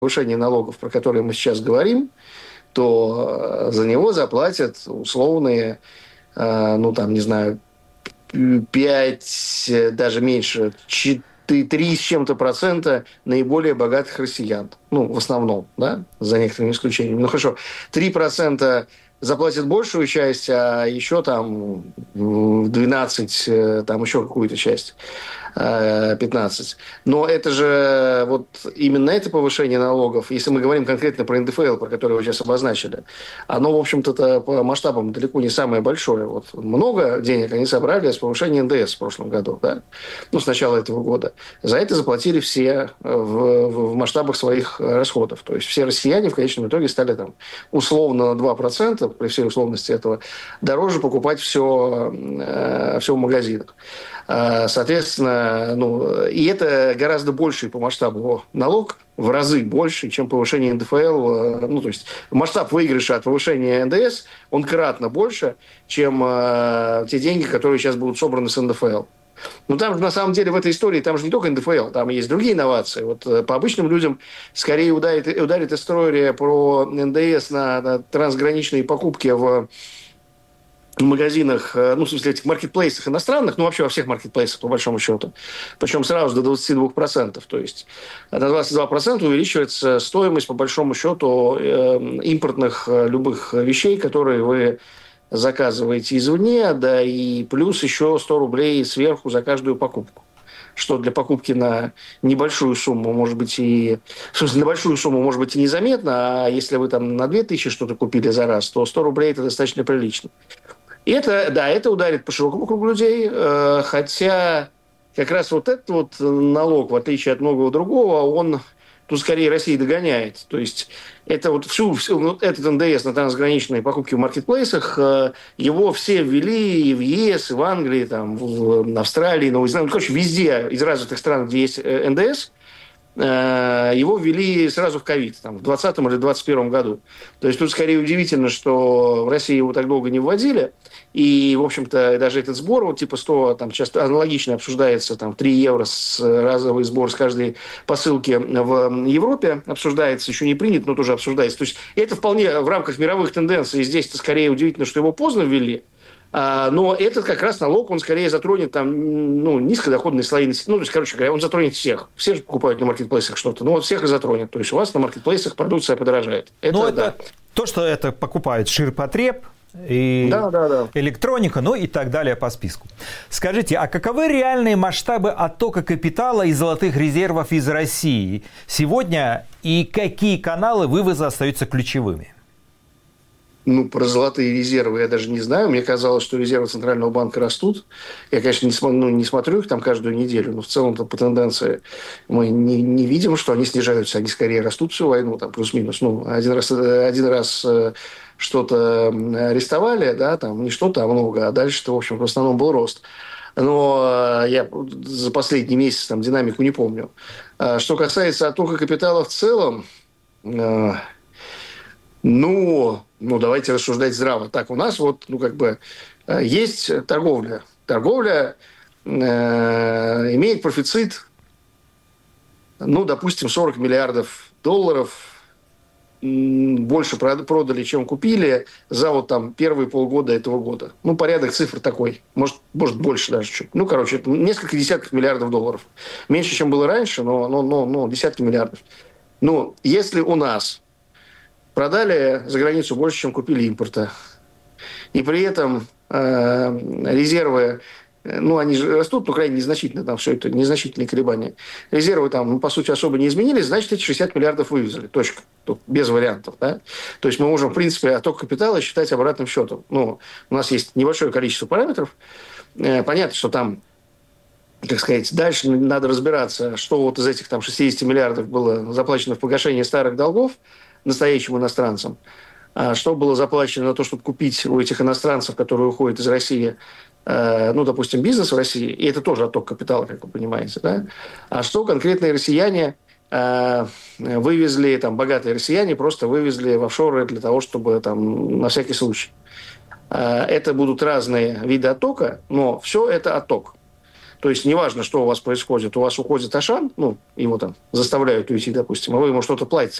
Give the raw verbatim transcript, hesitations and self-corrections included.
повышение налогов, про которые мы сейчас говорим, то за него заплатят условные, ну, там, не знаю, пять, даже меньше, три с чем-то процента наиболее богатых россиян. Ну, в основном, да, за некоторыми исключениями. Ну, хорошо, три процента заплатят большую часть, а еще там двенадцать, там еще какую-то часть, пятнадцать. Но это же вот именно это повышение налогов, если мы говорим конкретно про эн дэ эф эл, про который вы сейчас обозначили, оно, в общем-то, по масштабам далеко не самое большое. Вот много денег они собрали с повышения эн дэ эс в прошлом году, да? Ну, с начала этого года. За это заплатили все в, в масштабах своих расходов. То есть все россияне в конечном итоге стали там условно на два процента, при всей условности этого, дороже покупать все, все в магазинах. Соответственно, ну, и это гораздо больший по масштабу налог, в разы больше, чем повышение эн дэ эф эл. Ну, то есть масштаб выигрыша от повышения эн дэ эс, он кратно больше, чем э, те деньги, которые сейчас будут собраны с эн дэ эф эл. Но там же, на самом деле, в этой истории, там же не только эн дэ эф эл, там есть другие инновации. Вот по обычным людям скорее ударит, ударит история про эн дэ эс на, на трансграничные покупки в в магазинах, ну, в смысле, этих маркетплейсах иностранных, ну, вообще во всех маркетплейсах, по большому счету. Причем сразу до двадцать два процента. То есть на двадцать два процента увеличивается стоимость, по большому счету, импортных любых вещей, которые вы заказываете извне, да, и плюс еще сто рублей сверху за каждую покупку. Что для покупки на небольшую сумму, может быть, и... В смысле, на большую сумму, может быть, и незаметно, а если вы там на две тысячи что-то купили за раз, то сто рублей – это достаточно прилично. И это, да, это ударит по широкому кругу людей, э, хотя как раз вот этот вот налог, в отличие от многого другого, он тут скорее России догоняет. То есть это вот всю, всю этот эн дэ эс на трансграничные покупки в маркетплейсах, э, его все ввели и в е эс, и в Англии, там, в Австралии, Новой Зеландии, ну, короче, везде из развитых стран, где есть эн дэ эс, его ввели сразу в ковид, там, в двадцатом или двадцать первом году. То есть тут скорее удивительно, что в России его так долго не вводили. И, в общем-то, даже этот сбор, вот типа сто, там часто аналогично обсуждается, там, три евро с разовый сбор с каждой посылки в Европе обсуждается, еще не принят, но тоже обсуждается. То есть это вполне в рамках мировых тенденций. Здесь-то скорее удивительно, что его поздно ввели. Но этот как раз налог, он скорее затронет там, ну, низкодоходные слои населения. Ну, то есть, короче говоря, он затронет всех. Все же покупают на маркетплейсах что-то. Ну, вот всех и затронет. То есть у вас на маркетплейсах продукция подорожает. Это, ну, это да. То, что это покупает ширпотреб, и да, да, да. электроника, ну и так далее по списку. Скажите, а каковы реальные масштабы оттока капитала и золотых резервов из России сегодня, и какие каналы вывоза остаются ключевыми? Ну, про золотые резервы я даже не знаю. Мне казалось, что резервы Центрального банка растут. Я, конечно, не, см- ну, не смотрю их там каждую неделю, но в целом-то по тенденции мы не, не видим, что они снижаются. Они скорее растут всю войну, там, плюс-минус. Ну, один раз, один раз что-то арестовали, да, там, не что-то, а много. А дальше-то, в общем, в основном был рост. Но я за последний месяц там динамику не помню. Что касается оттока капитала в целом, ну, ну, давайте рассуждать здраво. Так, у нас вот, ну, как бы, есть торговля. Торговля э, имеет профицит, ну, допустим, сорок миллиардов долларов. Больше продали, чем купили за вот там первые полгода этого года. Ну, порядок цифр такой. Может, может больше даже чуть. Ну, короче, это несколько десятков миллиардов долларов. Меньше, чем было раньше, но, но, но, но десятки миллиардов. Ну, если у нас продали за границу больше, чем купили импорта. И при этом э, резервы, ну, они же растут, но крайне незначительно, там все это незначительные колебания. Резервы там, ну, по сути, особо не изменились, значит, эти шестьдесят миллиардов вывезли. Точка. Тут без вариантов, да? То есть мы можем, в принципе, отток капитала считать обратным счетом. Ну, у нас есть небольшое количество параметров. Э, понятно, что там, как сказать, дальше надо разбираться, что вот из этих там шестьдесят миллиардов было заплачено в погашение старых долгов настоящим иностранцам, а что было заплачено на то, чтобы купить у этих иностранцев, которые уходят из России, э, ну, допустим, бизнес в России, и это тоже отток капитала, как вы понимаете, да? А что конкретные россияне э, вывезли, там, богатые россияне просто вывезли в офшоры для того, чтобы, там, на всякий случай. Э, это будут разные виды оттока, но все это отток. То есть неважно, что у вас происходит, у вас уходит Ашан, ну, его там заставляют уйти, допустим, а вы ему что-то платите,